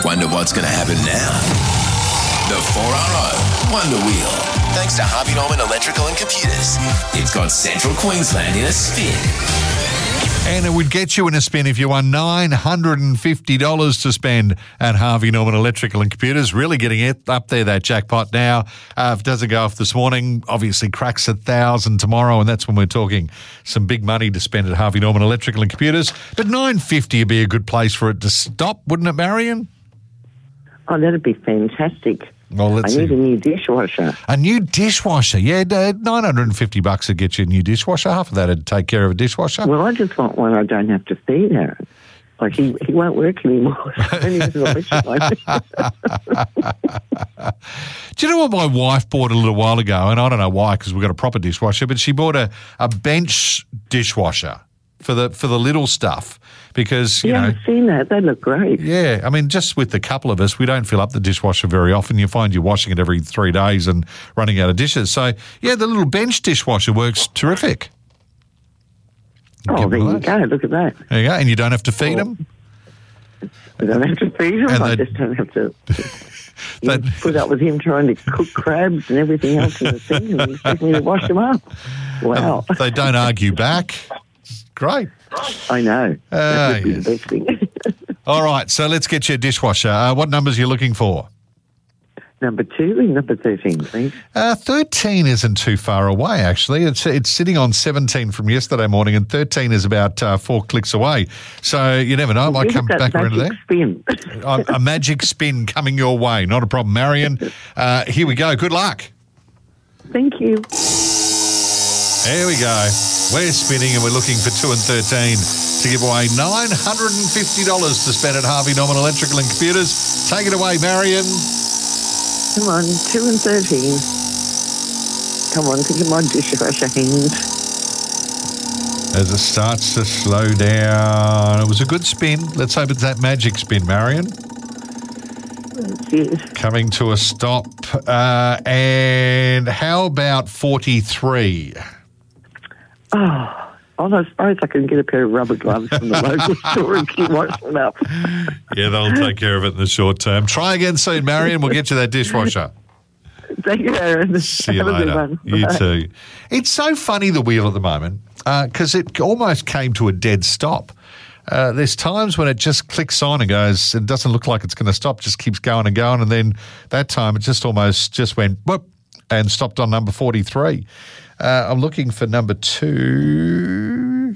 Wonder what's going to happen now? The 4RO Wonder Wheel. Thanks to Harvey Norman Electrical and Computers. It's got Central Queensland in a spin. And it would get you in a spin if you won $950 to spend at Harvey Norman Electrical and Computers. Really getting it up there, that jackpot now. If it doesn't go off this morning, obviously cracks 1,000 tomorrow, and that's when we're talking some big money to spend at Harvey Norman Electrical and Computers. But $950 would be a good place for it to stop, wouldn't it, Marion? Oh, that'd be fantastic. Well, let's I need see. a new dishwasher. A new dishwasher, yeah. $950 would get you a new dishwasher. Half of that would take care of a dishwasher. Well, I just want one I don't have to feed her. Like, he won't work anymore. Only with an electric one. Do you know what my wife bought a little while ago? And I don't know why, because we've got a proper dishwasher, but she bought a bench dishwasher for the little stuff. Because, you know, I've seen that. They look great. Yeah, I mean, just with the couple of us, we don't fill up the dishwasher very often. You find you're washing it every 3 days and running out of dishes. So, yeah, the little bench dishwasher works terrific. Oh, there you go. Look at that. There you go. And you don't have to feed them. I don't have to feed him. And I they- just don't have to put up with him trying to cook crabs and everything else in the thing and expect me to wash them up. Wow. They don't argue back. Great. I know. That would be the best thing. All right, so let's get you a dishwasher. What numbers are you looking for? Number 2 and number 13, please. 13 isn't too far away, actually. It's sitting on 17 from yesterday morning, and 13 is about 4 clicks away. So you never know. I might come back around to there. Spin. A magic spin coming your way. Not a problem, Marion. Here we go. Good luck. Thank you. There we go. We're spinning and we're looking for 2 and 13 to give away $950 to spend at Harvey Norman Electrical and Computers. Take it away, Marion. Come on, 2 and 13. Come on, think of my dishwasher hand. As it starts to slow down. It was a good spin. Let's hope it's that magic spin, Marion. That's it. Coming to a stop. And how about 43? Oh, I suppose I can get a pair of rubber gloves from the local store and keep washing up. Yeah, they'll take care of it in the short term. Try again soon, Marion. We'll get you that dishwasher. Thank you, Aaron. See you Have a good later. one. You Bye. too. It's so funny, the wheel at the moment, because it almost came to a dead stop. There's times when it just clicks on and goes, it doesn't look like it's going to stop, just keeps going and going. And then that time it just almost just went whoop and stopped on number 43. I'm looking for number 2.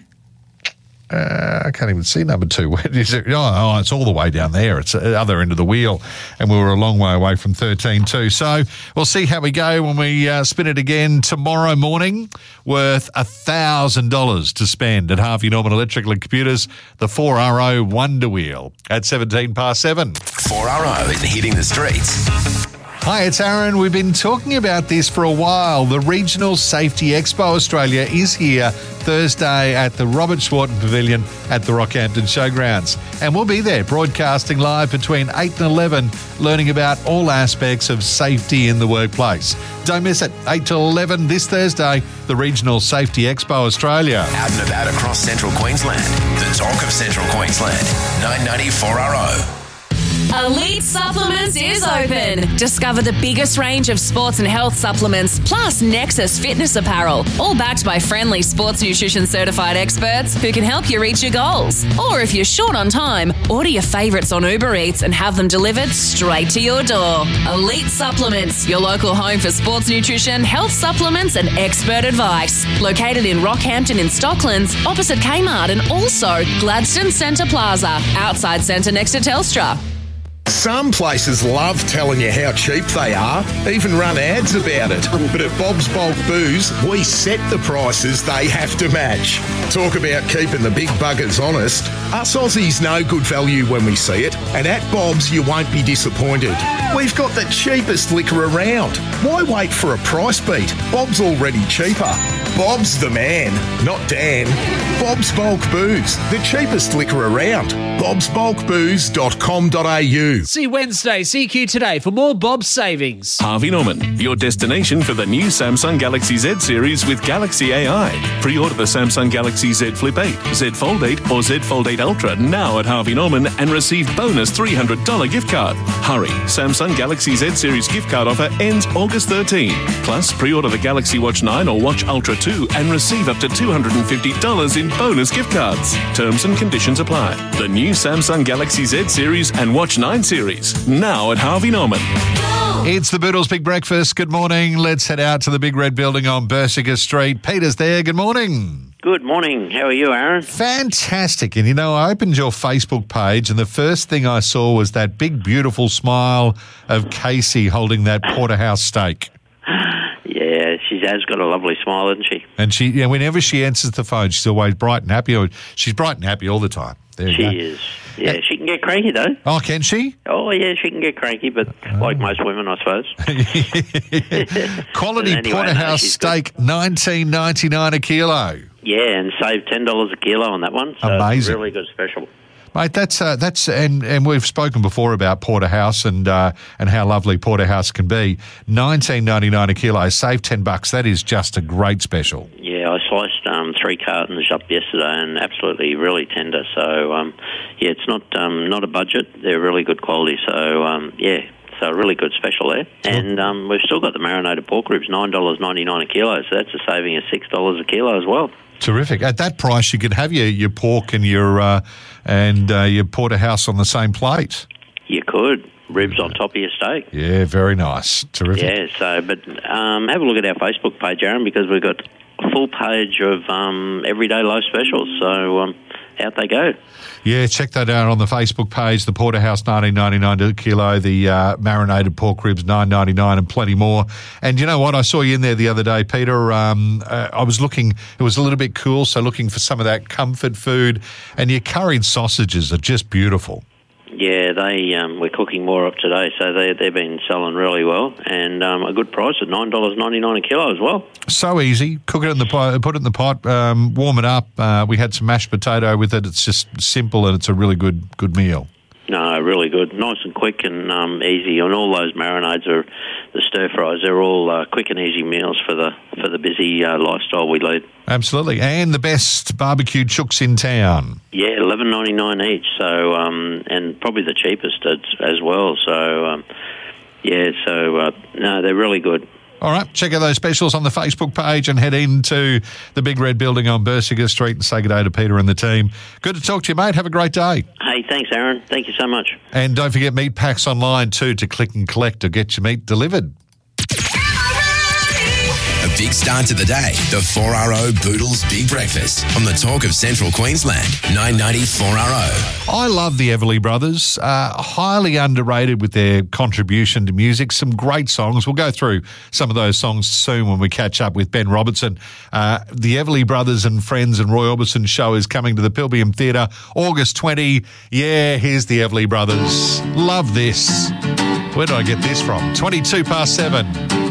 I can't even see number 2. Where is it? Oh, it's all the way down there. It's the other end of the wheel, and we were a long way away from 13 too. So we'll see how we go when we spin it again tomorrow morning. Worth $1,000 to spend at Harvey Norman Electrical and Computers, the 4RO Wonder Wheel at 7:17. 4RO and hitting the streets. Hi, it's Aaron. We've been talking about this for a while. The Regional Safety Expo Australia is here Thursday at the Robert Schwarten Pavilion at the Rockhampton Showgrounds. And we'll be there broadcasting live between 8 and 11, learning about all aspects of safety in the workplace. Don't miss it, 8 to 11 this Thursday, the Regional Safety Expo Australia. Out and about across Central Queensland. The talk of Central Queensland. 990 4RO. Elite Supplements is open. Discover the biggest range of sports and health supplements, plus Nexus fitness apparel, all backed by friendly sports nutrition certified experts who can help you reach your goals. Or if you're short on time, order your favourites on Uber Eats and have them delivered straight to your door. Elite Supplements, your local home for sports nutrition, health supplements and expert advice. Located in Rockhampton in Stocklands, opposite Kmart, and also Gladstone Centre Plaza, outside Centre next to Telstra. Some places love telling you how cheap they are, even run ads about it. But at Bob's Bulk Booze, we set the prices they have to match. Talk about keeping the big buggers honest. Us Aussies know good value when we see it, and at Bob's you won't be disappointed. We've got the cheapest liquor around. Why wait for a price beat? Bob's already cheaper. Bob's the man, not Dan. Bob's Bulk Booze, the cheapest liquor around. bobsbulkbooze.com.au. See Wednesday, CQ Today for more Bob's savings. Harvey Norman, your destination for the new Samsung Galaxy Z series with Galaxy AI. Pre-order the Samsung Galaxy Z Flip 8, Z Fold 8 or Z Fold 8 Ultra now at Harvey Norman and receive bonus $300 gift card. Hurry, Samsung Galaxy Z series gift card offer ends August 13. Plus, pre-order the Galaxy Watch 9 or Watch Ultra 2 and receive up to $250 in bonus gift cards. Terms and conditions apply. The new Samsung Galaxy Z series and Watch 9 series now at Harvey Norman. It's the Boodles Big Breakfast. Good morning. Let's head out to the Big Red Building on Bersiger Street. Peter's there. Good morning. Good morning. How are you, Aaron? Fantastic. And, I opened your Facebook page and the first thing I saw was that big, beautiful smile of Casey holding that porterhouse steak. Yeah, she has got a lovely smile, hasn't she? And whenever she answers the phone, she's always bright and happy. She's bright and happy all the time. There you go. She is. Yeah, she can get cranky, though. Oh, can she? Oh, yeah, she can get cranky, but like most women, I suppose. Quality porterhouse steak, $19.99 a kilo. Yeah, and save $10 a kilo on that one. So amazing. It's a really good special. Mate, that's and we've spoken before about porterhouse and how lovely porterhouse can be. $19.99 a kilo, save $10. That is just a great special. Yeah, I sliced 3 cartons up yesterday and absolutely really tender. So it's not a budget. They're really good quality. So so a really good special there. And we've still got the marinated pork ribs, $9.99 a kilo. So that's a saving of $6 a kilo as well. Terrific. At that price, you could have your pork and your porterhouse on the same plate. You could. Ribs on top of your steak. Yeah, very nice. Terrific. Yeah, have a look at our Facebook page, Aaron, because we've got a full page of everyday low specials. So out they go. Yeah, check that out on the Facebook page. The porterhouse, $19.99 a kilo. The marinated pork ribs, $9.99, and plenty more. And you know what? I saw you in there the other day, Peter. I was looking. It was a little bit cool, so looking for some of that comfort food. And your curried sausages are just beautiful. Yeah, we're cooking more up today, so they've been selling really well, and a good price at $9.99 a kilo as well. So easy. Cook it in the pot, put it in the pot, warm it up. We had some mashed potato with it. It's just simple, and it's a really good meal. No, really good. Nice and quick and easy. And all those marinades are the stir fries. They're all quick and easy meals for the busy lifestyle we lead. Absolutely, and the best barbecue chooks in town. Yeah, $11.99 each. So and probably the cheapest as well. So no, they're really good. All right, check out those specials on the Facebook page and head into the Big Red Building on Bersiger Street and say good day to Peter and the team. Good to talk to you, mate. Have a great day. Hey, thanks, Aaron. Thank you so much. And don't forget meat packs online too to click and collect or get your meat delivered. A big start to the day. The 4RO Boodles Big Breakfast on the talk of Central Queensland. 990 4RO. I love the Everly Brothers. Highly underrated with their contribution to music. Some great songs. We'll go through some of those songs soon when we catch up with Ben Robertson. The Everly Brothers and Friends and Roy Orbison show is coming to the Pilbeam Theatre August 20. Yeah, here's the Everly Brothers. Love this. Where did I get this from? 7:22.